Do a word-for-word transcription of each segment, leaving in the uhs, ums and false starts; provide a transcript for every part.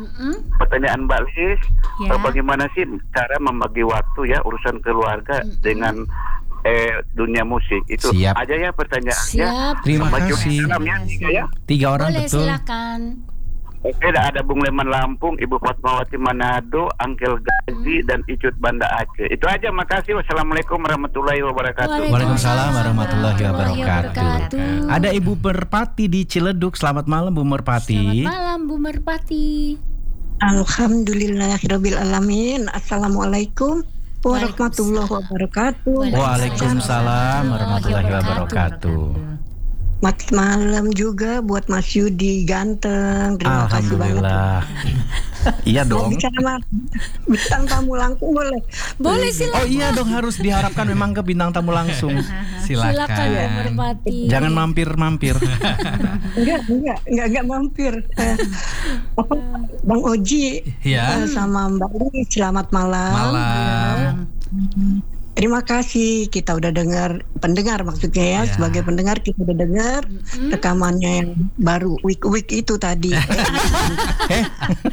Mm-mm. Pertanyaan Mbak Lis, Ya. eh, bagaimana sih cara membagi waktu ya urusan keluarga Mm-mm. dengan eh, dunia musik? Itu Siap. aja ya pertanyaannya. Siap. Terima Sama kasih. Juri Salam ya, tiga ya. Tiga orang Boleh, betul. silakan. Oke, ada Bung Leman Lampung, Ibu Fatmawati Manado, Angkel Gazi, dan Icut Banda Aceh. Itu aja, makasih. Wassalamualaikum warahmatullahi wabarakatuh. Waalaikumsalam warahmatullahi wabarakatuh. wabarakatuh. Ada Ibu Merpati di Ciledug. Selamat malam Bu Merpati. Selamat malam Bu Merpati. Alhamdulillahirabbil alamin. Assalamualaikum warahmatullahi wabarakatuh. Waalaikumsalam warahmatullahi wabarakatuh. Selamat malam juga buat Mas Yudi ganteng. Terima kasih banget. Alhamdulillah. Iya Mau dong. bicara sama bintang tamu langsung boleh? Boleh silakan. Oh iya dong, harus diharapkan memang ke bintang tamu langsung. Silakan Bu Silakan. Merpati. Jangan mampir-mampir. Enggak, enggak, enggak, enggak mampir. Eh, apa, Bang Oji Ya. eh, sama Mbak Li, selamat malam. Malam. Terima kasih, kita udah dengar, pendengar maksudnya ya, Ya. sebagai pendengar kita udah dengar Mm-mm. rekamannya yang baru week-week itu tadi. Eh,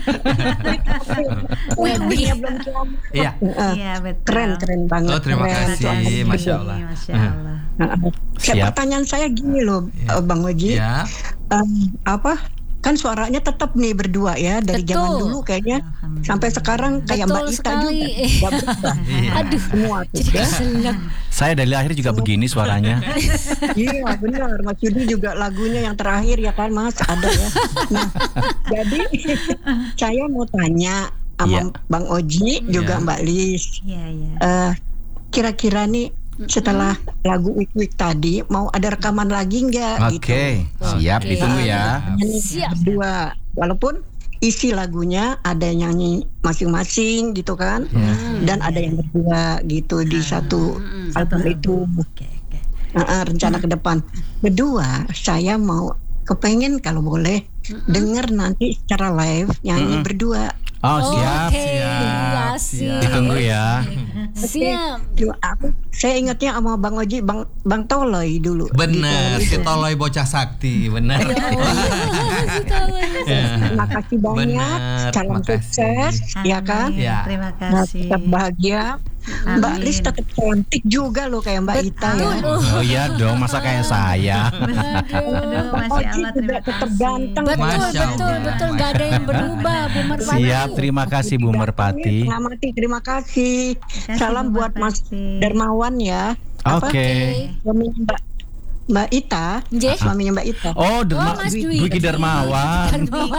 Week-weeknya belum keluar. Iya. Eh, Iya betul. Keren, keren banget. Oh, terima keren. kasih. Soalnya Masya betul. Allah. Masya Allah. Nah, Siap. pertanyaan saya gini loh, Ya. eh, Bang Oji, Ya. Em, apa? Kan suaranya tetap nih berdua ya dari Betul. zaman dulu kayaknya Alhamdulillah. sampai sekarang kayak Betul Mbak Ita sekali. juga nggak berubah. Iya. Aduh, Semua tuh jadi ya. keselak. saya dari lahir juga begini suaranya. Iya benar, Mas Yudi juga lagunya yang terakhir ya kan Mas ada ya. Nah jadi saya mau tanya sama Iya. Bang Oji juga Iya. Mbak Lis, Iya iya. Eh, kira-kira nih setelah lagu Week Week tadi mau ada rekaman lagi nggak? Oke, siap Oke. ditunggu ya. Gitu. Siap. Berdua, walaupun isi lagunya ada yang nyanyi masing-masing gitu kan, Hmm. dan ada yang berdua gitu di satu Mm-mm. album itu. Oke oke. Nah, eh, rencana ke depan. Kedua, saya mau kepengen kalau boleh denger nanti secara live nyanyi Mm-mm. berdua. Oh, siap. Oke, siap, asik. siap. Ditunggu ya. Siap. Cuma aku, saya ingatnya sama Bang Oji, Bang Bang Toloy dulu. Bener, Gitu. si Toloy bocah sakti, bener. Ya Allah, si Toloy. Terima kasih banyak. Benar, Salam terima kasih. sukses, ya kan? Amin. Ya. Terima Nah, kasih. tetap bahagia. Mbak Amin. Lis tetap cantik juga loh kayak Mbak Ita ya. Oh iya dong, masa kayak saya. Aduh, Bang Masya Oji Allah, juga terima tetap kasih. ganteng. Betul, Masya betul, Allah. betul. Gak ada yang berubah, Bu Merpati. Siap, terima kasih Bu Merpati. Mengamati, terima kasih. kasih, Salam Bu buat Mas Merpati. Dermawan ya. Apa? Oke. Suaminya Mbak Mbak Ita. Nggih. Suaminya Mbak Ita. Oh, Derma, Oh, Mas Dwi. Dwiki Dermawan.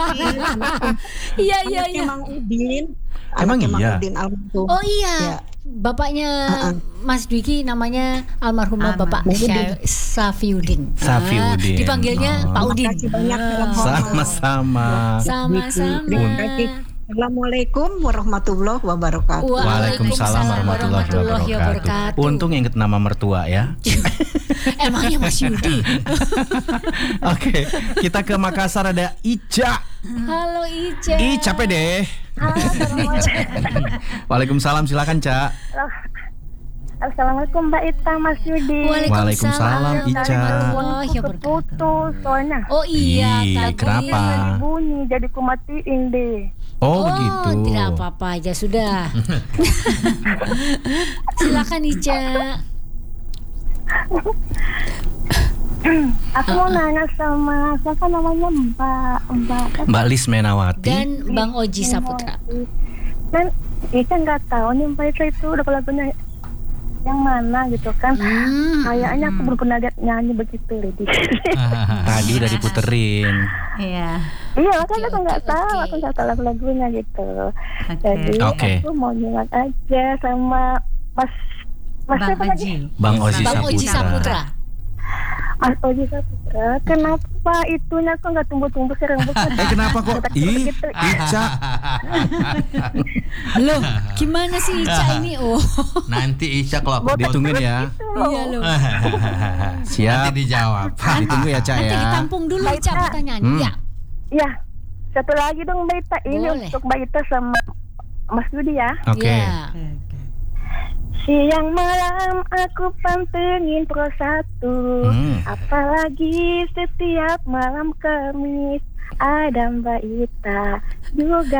Iya, iya, Anaknya iya. Mang Udin. Emang Anaknya Mang iya? Udin almarhum. Oh iya. Ya. Bapaknya Uh-uh. Mas Dwiki namanya almarhumah Almarhum. Bapak Sya- Safiuddin. Safiuddin. Ah, dipanggilnya Oh. Pak Udin. Makasih banyak, Ah, salam hormat. Sama-sama. Sama-sama. Terima kasih. Assalamualaikum warahmatullahi wabarakatuh. Waalaikumsalam warahmatullahi warahmatullahi wabarakatuh. Untung inget nama mertua ya. Emangnya Mas Yudi. Oke, kita ke Makassar ada Ica. Halo Ica. Ih, capek deh. Waalaikumsalam, silakan Ca. Assalamualaikum Mbak Ita, Mas Yudi. Waalaikumsalam, Ica. warahmatullahi wabarakatuh. Putus soalnya. Oh iya, Ih, tadi. kenapa? Bunyi jadi kumatiin deh. Oh, begitu. Tidak apa-apa aja sudah. Silakan Ica. Aku mau nanya sama siapa namanya Mbak Mbak Mbak Lis Menawati. Dan Bang Oji Saputra. Kan Ica nggak tahu nih Mbak Ita itu udah lagunya yang mana gitu kan. Hmm. Kayaknya aku belum pernah lihat nyanyi begitu Lady. Tadi udah diputerin. Iya. Iya, makanya aku nggak oke, tahu, oke. aku nggak tahu lagu-lagunya gitu. Oke. Jadi Oke. aku mau nyimak aja sama Mas Mas Bang siapa lagi? Oji. Bang Oji Bang Oji Saputra. Mas Oji Saputra. Kenapa itunya kok nggak tumbuh-tumbuh sih rambutnya? Eh, kenapa kok? Ih, Gitu. Ica. Loh, gimana sih Ica ini? Oh. Nanti Ica kalau aku Ditungguin ya. Iya loh. Siap. Nanti dijawab. Ditunggu ya, Ca Nanti ya. ditampung dulu Ica pertanyaan. Hmm. Ya. Ya, satu lagi dong Mbak Ita. Ini Boleh. untuk Mbak Ita sama Mas Yudi ya. Oke. Ya. Siang malam aku pantengin Pro satu. Hmm. Apalagi setiap malam Kamis ada Mbak Ita juga